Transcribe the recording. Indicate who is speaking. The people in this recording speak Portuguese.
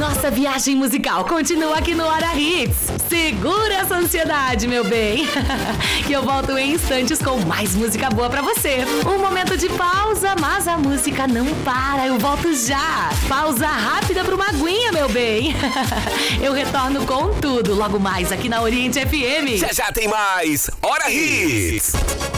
Speaker 1: Nossa viagem musical continua aqui no Hora Hits. Segura essa ansiedade, meu bem. Que eu volto em instantes com mais música boa pra você. Um momento de pausa, mas a música não para. Eu volto já. Pausa rápida pra uma aguinha, meu bem. Eu retorno com tudo logo mais aqui na Oriente FM.
Speaker 2: Já tem mais Hora Hits.